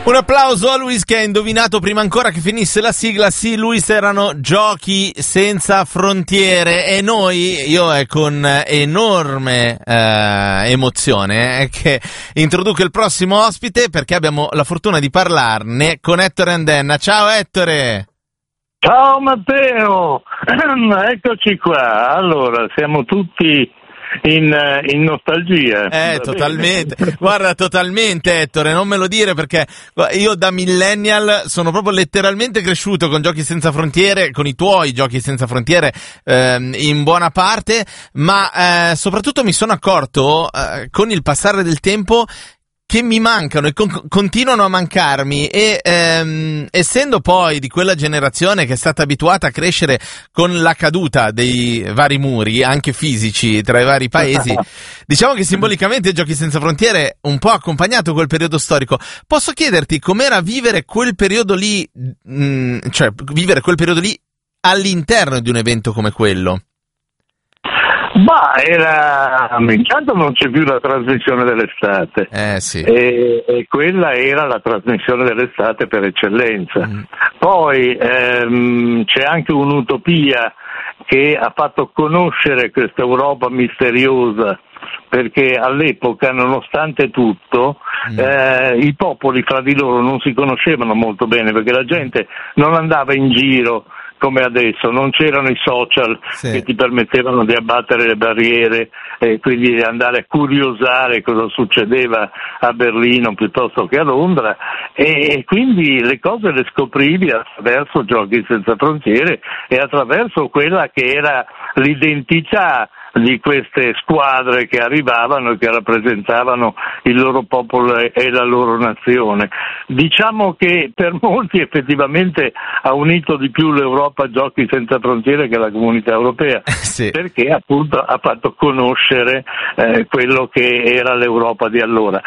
Un applauso a Luis che ha indovinato prima ancora che finisse la sigla. Sì, Luis, erano Giochi Senza Frontiere e io con enorme emozione che introduco il prossimo ospite perché abbiamo la fortuna di parlarne con Ettore Andenna. Ciao Ettore! Ciao Matteo, eccoci qua. Allora, siamo tutti in nostalgia. Totalmente. Guarda, totalmente Ettore, non me lo dire perché io da millennial sono proprio letteralmente cresciuto con Giochi Senza Frontiere, con i tuoi Giochi Senza Frontiere in buona parte, ma soprattutto mi sono accorto con il passare del tempo che mi mancano e continuano a mancarmi e essendo poi di quella generazione che è stata abituata a crescere con la caduta dei vari muri, anche fisici, tra i vari paesi, diciamo che simbolicamente Giochi Senza Frontiere un po' ha accompagnato quel periodo storico. Posso chiederti com'era vivere quel periodo lì, cioè vivere quel periodo lì all'interno di un evento come quello? Intanto non c'è più la trasmissione dell'estate, sì. e quella era la trasmissione dell'estate per eccellenza. Poi c'è anche un'utopia che ha fatto conoscere questa Europa misteriosa, perché all'epoca, nonostante tutto, i popoli fra di loro non si conoscevano molto bene, perché la gente non andava in giro come adesso, non c'erano i social che ti permettevano di abbattere le barriere e quindi andare a curiosare cosa succedeva a Berlino piuttosto che a Londra, e quindi le cose le scoprivi attraverso Giochi Senza Frontiere e attraverso quella che era l'identità di queste squadre che arrivavano e che rappresentavano il loro popolo e la loro nazione. Diciamo che per molti effettivamente ha unito di più l'Europa Giochi Senza Frontiere che la Comunità Europea, perché appunto ha fatto conoscere quello che era l'Europa di allora.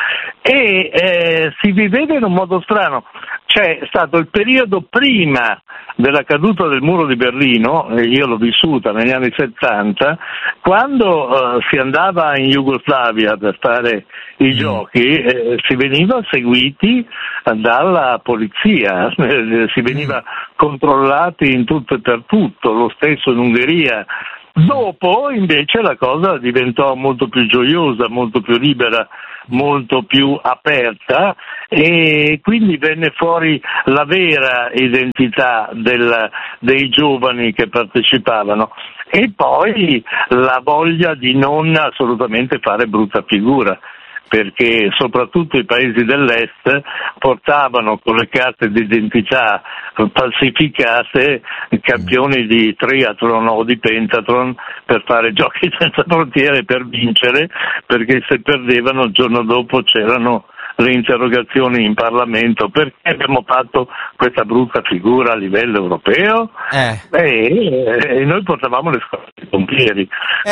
E si viveva in un modo strano. C'è stato il periodo prima della caduta del muro di Berlino, e io l'ho vissuta negli anni 70, quando si andava in Jugoslavia per fare i giochi, si veniva seguiti dalla polizia, si veniva controllati in tutto e per tutto, lo stesso in Ungheria. Dopo invece la cosa diventò molto più gioiosa, molto più libera, molto più aperta, e quindi venne fuori la vera identità dei giovani che partecipavano, e poi la voglia di non assolutamente fare brutta figura, perché soprattutto i paesi dell'est portavano con le carte d'identità falsificate campioni di triathlon o di pentathlon per fare Giochi Senza Frontiere, per vincere, perché se perdevano il giorno dopo c'erano le interrogazioni in Parlamento: perché abbiamo fatto questa brutta figura a livello europeo? E noi portavamo le squadre di pompieri.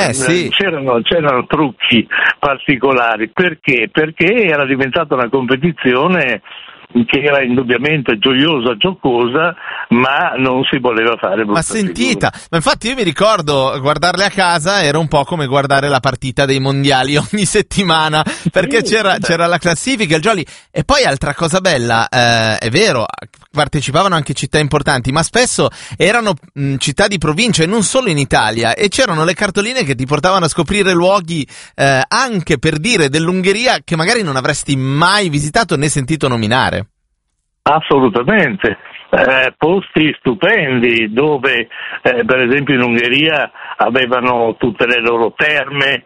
C'erano trucchi particolari. Perché? Perché era diventata una competizione che era indubbiamente gioiosa, giocosa, ma non si voleva fare brutta figura. Ma infatti io mi ricordo guardarle a casa era un po' come guardare la partita dei mondiali ogni settimana, perché c'era la classifica, il jolly. E poi altra cosa bella, è vero, partecipavano anche città importanti, ma spesso erano città di provincia e non solo in Italia, e c'erano le cartoline che ti portavano a scoprire luoghi anche, per dire, dell'Ungheria che magari non avresti mai visitato né sentito nominare. Assolutamente, posti stupendi dove per esempio in Ungheria avevano tutte le loro terme,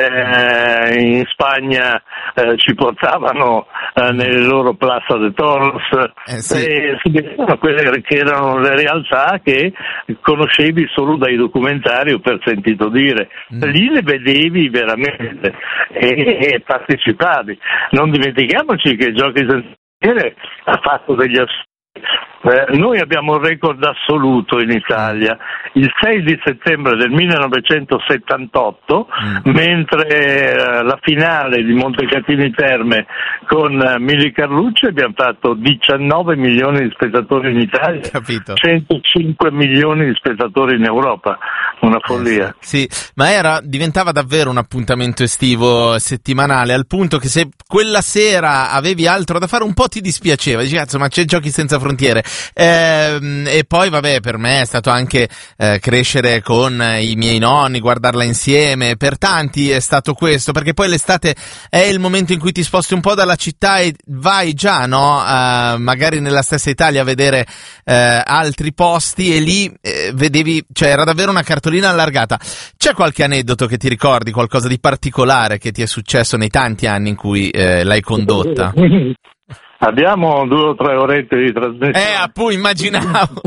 in Spagna ci portavano nelle loro Plaza de Toros, si vedevano quelle che erano le realtà che conoscevi solo dai documentari o per sentito dire. Lì le vedevi veramente e partecipavi. Non dimentichiamoci che Giochi Senza Frontiere ha fatto degli Noi abbiamo un record assoluto in Italia. Il 6 di settembre del 1978, mentre la finale di Montecatini Terme con Mili Carlucci abbiamo fatto 19 milioni di spettatori in Italia, capito. 105 milioni di spettatori in Europa, una follia. Sì, ma diventava davvero un appuntamento estivo settimanale, al punto che se quella sera avevi altro da fare un po' ti dispiaceva, dici cazzo, ma c'è Giochi Senza Frontiere. E poi vabbè, per me è stato anche crescere con i miei nonni, guardarla insieme, per tanti è stato questo, perché poi l'estate è il momento in cui ti sposti un po' dalla città e vai già, no? Magari nella stessa Italia a vedere altri posti, e lì vedevi, cioè era davvero una cartolina allargata. C'è qualche aneddoto che ti ricordi, qualcosa di particolare che ti è successo nei tanti anni in cui l'hai condotta? Abbiamo 2 o 3 orette di trasmissione. Appunto, immaginavo.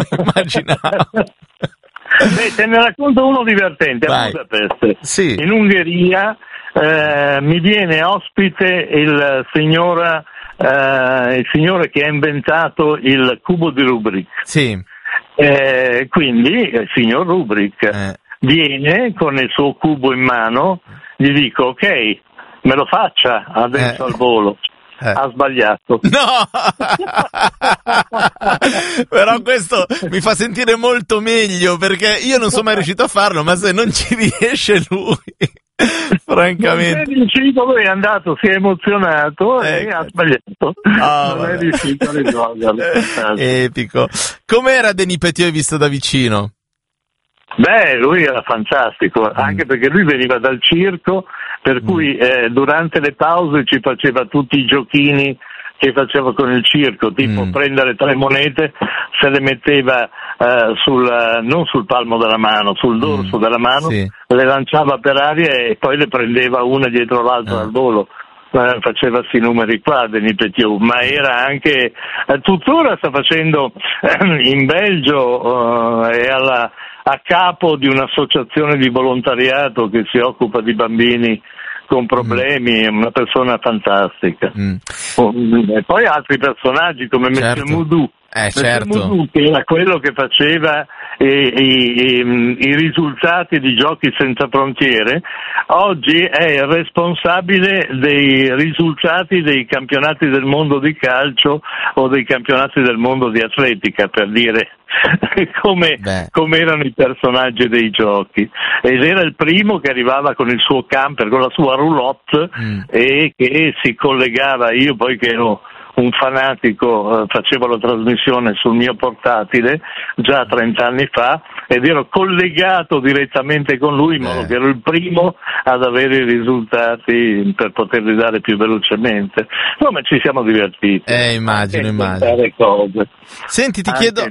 Beh, te ne racconto uno divertente. Vai. A Budapest, sì. In Ungheria, mi viene ospite il signore che ha inventato il cubo di Rubik. Sì. Quindi il signor Rubik viene con il suo cubo in mano, gli dico ok, me lo faccia adesso al volo. Ha sbagliato. No! Però questo mi fa sentire molto meglio, perché io non sono mai riuscito a farlo, ma se non ci riesce lui, francamente. Non è riuscito, lui è andato, si è emozionato e ha sbagliato. Non è riuscito a risolverlo. Epico. Com'era Denis Petiot visto da vicino? Beh, lui era fantastico, anche perché lui veniva dal circo, per cui durante le pause ci faceva tutti i giochini che faceva con il circo, tipo prendere 3 monete, se le metteva non sul palmo della mano, sul dorso della mano, sì. Le lanciava per aria e poi le prendeva una dietro l'altra al volo. Faceva questi numeri qua Denis Petiot, ma era anche tuttora sta facendo in Belgio è a capo di un'associazione di volontariato che si occupa di bambini con problemi, è una persona fantastica. E poi altri personaggi come Monsieur Moudou. Certo. Moudou, che era quello che faceva i risultati di Giochi Senza Frontiere, oggi è il responsabile dei risultati dei campionati del mondo di calcio o dei campionati del mondo di atletica, per dire come erano i personaggi dei giochi. Ed era il primo che arrivava con il suo camper, con la sua roulotte e che si collegava. Io poi che ero un fanatico, facevo la trasmissione sul mio portatile già 30 anni fa ed ero collegato direttamente con lui in modo che ero il primo ad avere i risultati per poterli dare più velocemente. Insomma, ci siamo divertiti. Immagino. Cose. Senti, ti chiedo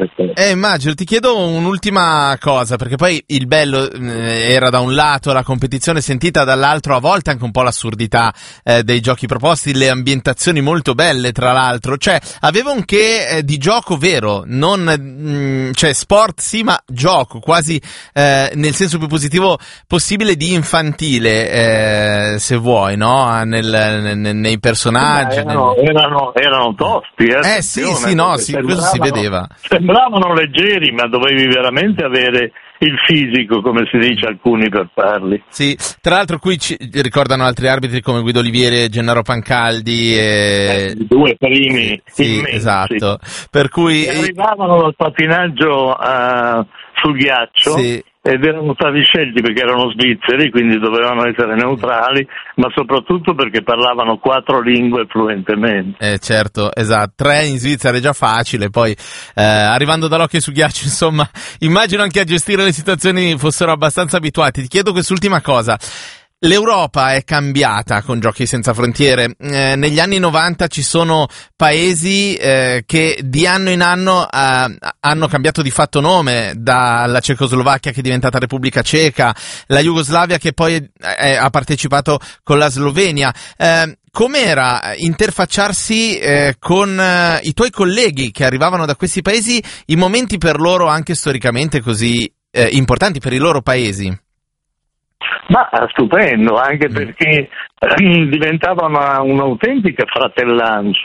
un'ultima cosa, perché poi il bello era da un lato la competizione sentita, dall'altro a volte anche un po' l'assurdità dei giochi proposti, le ambientazioni molto belle tra l'altro, cioè aveva un che di gioco vero, non cioè sport sì, ma gioco quasi nel senso più positivo possibile, di infantile se vuoi, no? Nei personaggi. Erano tosti. Questo si vedeva. Sembravano leggeri, ma dovevi veramente avere il fisico, come si dice alcuni, per farli. Sì, tra l'altro qui ci ricordano altri arbitri come Guido Olivieri e Gennaro Pancaldi. I 2 primi. Sì, immensi. esatto. Per cui arrivavano dal pattinaggio sul ghiaccio. Sì. Ed erano stati scelti perché erano svizzeri, quindi dovevano essere neutrali, ma soprattutto perché parlavano 4 lingue fluentemente. Certo, esatto. 3 in Svizzera è già facile, poi arrivando dall'hockey su ghiaccio, insomma, immagino anche a gestire le situazioni fossero abbastanza abituati. Ti chiedo quest'ultima cosa. L'Europa è cambiata con Giochi Senza Frontiere. Negli anni 90 ci sono paesi che di anno in anno hanno cambiato di fatto nome, dalla Cecoslovacchia che è diventata Repubblica Ceca, la Jugoslavia che poi ha partecipato con la Slovenia. Com'era interfacciarsi con i tuoi colleghi che arrivavano da questi paesi in momenti per loro anche storicamente così importanti per i loro paesi? Ma stupendo, anche perché diventava un'autentica fratellanza.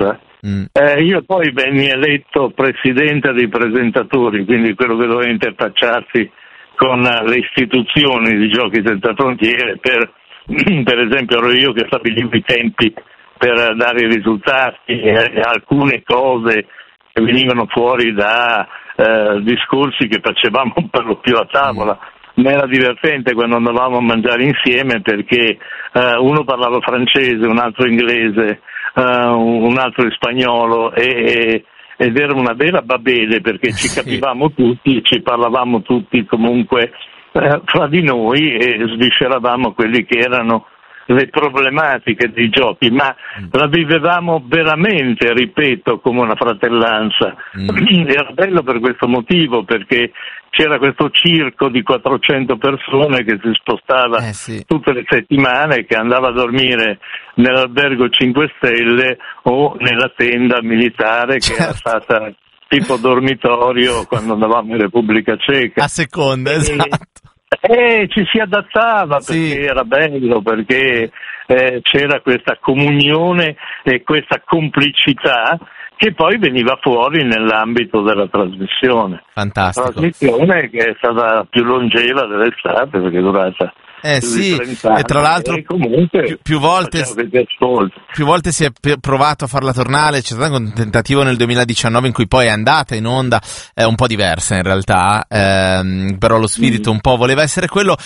Io poi venni eletto presidente dei presentatori, quindi quello che doveva interfacciarsi con le istituzioni di Giochi Senza Frontiere. Per esempio ero io che stabilivo i tempi per dare i risultati e alcune cose che venivano fuori da discorsi che facevamo per lo più a tavola. Ma era divertente quando andavamo a mangiare insieme, perché uno parlava francese, un altro inglese, un altro spagnolo, ed era una vera babele, perché ci capivamo tutti, ci parlavamo tutti comunque fra di noi e svisceravamo quelli che erano le problematiche dei giochi, ma la vivevamo veramente, ripeto, come una fratellanza. Era bello per questo motivo, perché c'era questo circo di 400 persone che si spostava tutte le settimane, che andava a dormire nell'albergo 5 stelle o nella tenda militare, che era stata tipo dormitorio quando andavamo in Repubblica Ceca. A seconda, esatto. Ci si adattava, perché era bello, perché c'era questa comunione e questa complicità che poi veniva fuori nell'ambito della trasmissione. Fantastico. Trasmissione che è stata la più longeva dell'estate, perché è durata sì, e tra l'altro più volte si è provato a farla tornare. C'è stato un tentativo nel 2019 in cui poi è andata in onda, un po' diversa in realtà, però lo spirito un po' voleva essere quello.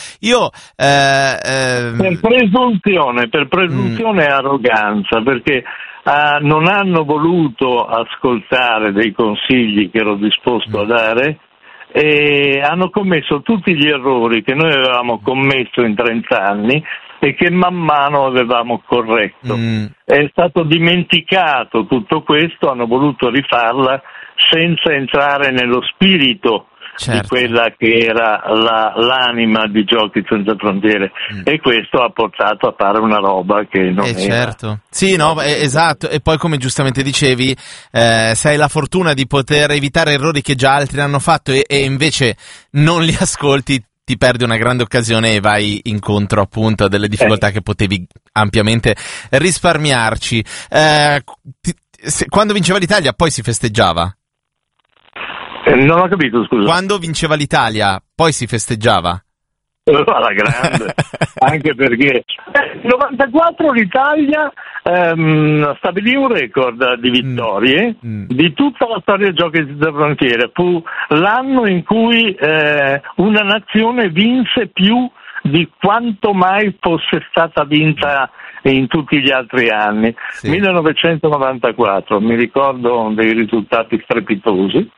Per presunzione e arroganza, perché non hanno voluto ascoltare dei consigli che ero disposto a dare, e hanno commesso tutti gli errori che noi avevamo commesso in 30 anni e che man mano avevamo corretto. È stato dimenticato tutto questo, hanno voluto rifarla senza entrare nello spirito di quella che era l'anima di Giochi Senza Frontiere, e questo ha portato a fare una roba che non era. Sì, no, esatto, e poi come giustamente dicevi, se hai la fortuna di poter evitare errori che già altri hanno fatto e invece non li ascolti, ti perdi una grande occasione e vai incontro appunto a delle difficoltà che potevi ampiamente risparmiarci. Quando vinceva l'Italia poi si festeggiava? Non ho capito, scusa. Quando vinceva l'Italia, poi si festeggiava? Alla grande, anche perché nel 94 l'Italia stabilì un record di vittorie di tutta la storia dei Giochi Senza Frontiere. Fu l'anno in cui una nazione vinse più di quanto mai fosse stata vinta in tutti gli altri anni. 1994, mi ricordo dei risultati strepitosi.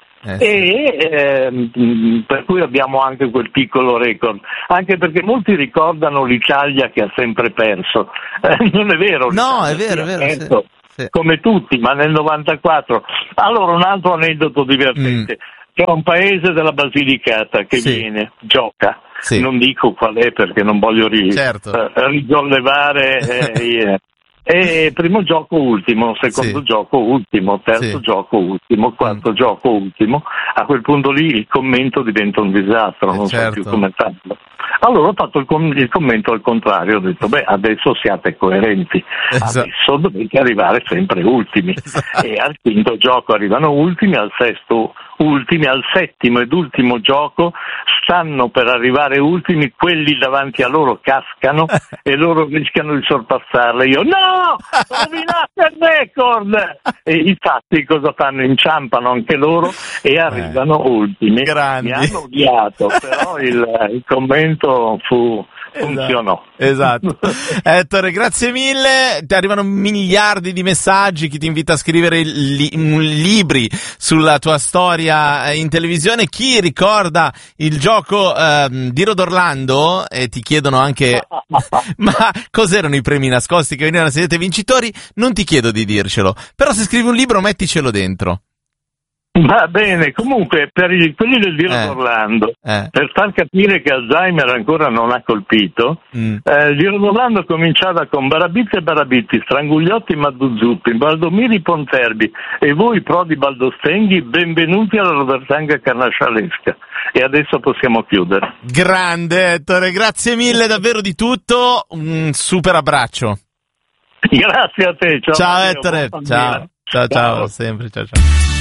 Per cui abbiamo anche quel piccolo record, anche perché molti ricordano l'Italia che ha sempre perso. Non è vero? No, è vero, perso, come tutti, ma nel 94. Allora, un altro aneddoto divertente. C'è un paese della Basilicata che viene, gioca, non dico qual è perché non voglio risollevare. E primo gioco ultimo, secondo gioco ultimo, terzo gioco ultimo, quarto gioco ultimo. A quel punto lì il commento diventa un disastro, non so più come farlo. Allora ho fatto il commento al contrario, ho detto adesso siate coerenti, adesso dovete arrivare sempre ultimi, e al quinto gioco arrivano ultimi, al sesto ultimi, al settimo ed ultimo gioco stanno per arrivare ultimi, quelli davanti a loro cascano e loro rischiano di sorpassarle. Io no, rovinate il record! E infatti cosa fanno? Inciampano anche loro e arrivano ultimi. Grandi. Mi hanno odiato, però il commento funzionò. Esatto. Ettore, grazie mille. Ti arrivano miliardi di messaggi, chi ti invita a scrivere libri sulla tua storia in televisione, chi ricorda il gioco di Rodorlando, e ti chiedono anche ma cos'erano i premi nascosti che venivano a sedete vincitori. Non ti chiedo di dircelo, però se scrivi un libro metticelo dentro. Va bene, comunque per quelli del Giro d'Orlando, per far capire che Alzheimer ancora non ha colpito, il Giro d'Orlando cominciava con Barabizzi e Barabitti, Strangugliotti e Madduzuppi, Baldomiri Ponterbi e voi Prodi Baldostenghi, benvenuti alla Roversanga Carnascialesca. E adesso possiamo chiudere. Grande Ettore, grazie mille davvero di tutto, un super abbraccio. Grazie a te, ciao. Ciao Ettore, ciao. Ciao, sempre, ciao.